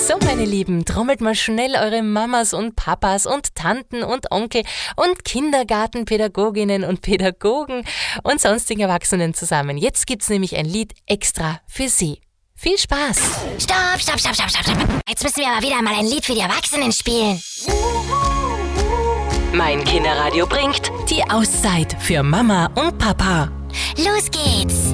So, meine Lieben, trommelt mal schnell eure Mamas und Papas und Tanten und Onkel und Kindergartenpädagoginnen und Pädagogen und sonstigen Erwachsenen zusammen. Jetzt gibt's nämlich ein Lied extra für sie. Viel Spaß! Stopp! Jetzt müssen wir aber wieder mal ein Lied für die Erwachsenen spielen. Mein Kinderradio bringt die Auszeit für Mama und Papa. Los geht's!